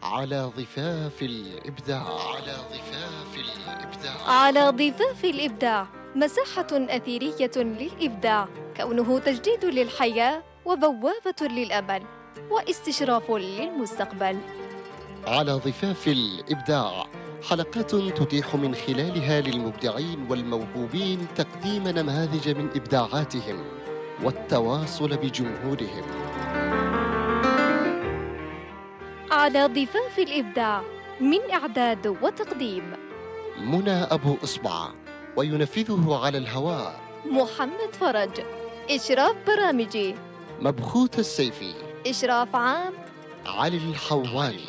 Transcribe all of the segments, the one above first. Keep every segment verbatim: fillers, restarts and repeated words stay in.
على ضفاف الإبداع على ضفاف الإبداع على ضفاف الإبداع، مساحة أثيرية للإبداع، كونه تجديد للحياة وبوابة للأمل واستشراف للمستقبل. على ضفاف الإبداع، حلقات تتيح من خلالها للمبدعين والموهوبين تقديم نماذج من إبداعاتهم والتواصل بجمهورهم. على ضفاف الإبداع، من إعداد وتقديم منى أبو إصبع، وينفذه على الهواء محمد فرج. إشراف برامجي مبخوت السيفي. إشراف عام علي الحواني.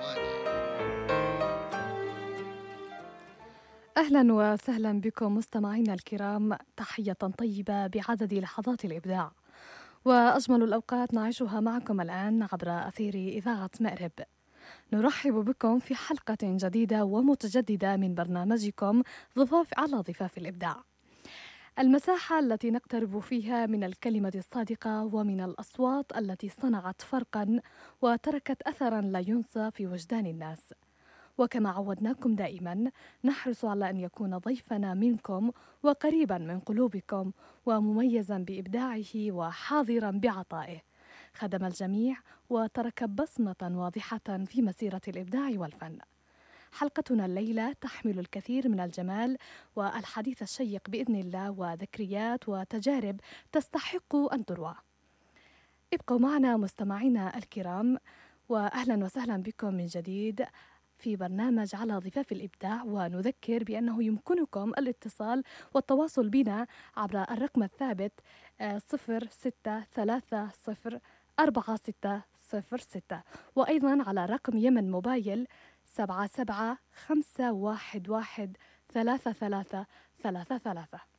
أهلا وسهلا بكم مستمعينا الكرام، تحية طيبة بعدد لحظات الإبداع وأجمل الأوقات نعيشها معكم الآن عبر أثير إذاعة مأرب. نرحب بكم في حلقة جديدة ومتجددة من برنامجكم ضفاف على ضفاف الإبداع، المساحة التي نقترب فيها من الكلمة الصادقة ومن الأصوات التي صنعت فرقا وتركت أثرا لا ينسى في وجدان الناس. وكما عودناكم دائما، نحرص على أن يكون ضيفنا منكم وقريبا من قلوبكم ومميزا بإبداعه وحاضرا بعطائه، خدم الجميع وترك بصمة واضحة في مسيرة الإبداع والفن. حلقتنا الليلة تحمل الكثير من الجمال والحديث الشيق بإذن الله، وذكريات وتجارب تستحق أن تروى. ابقوا معنا مستمعينا الكرام، وأهلا وسهلا بكم من جديد في برنامج على ضفاف الإبداع. ونذكر بأنه يمكنكم الاتصال والتواصل بنا عبر الرقم الثابت صفر ستة ثلاثة صفر أربعة ستة صفر ستة، وأيضا على رقم يمن موبايل سبعة سبعة خمسة واحد واحد ثلاثة ثلاثة ثلاثة ثلاثة.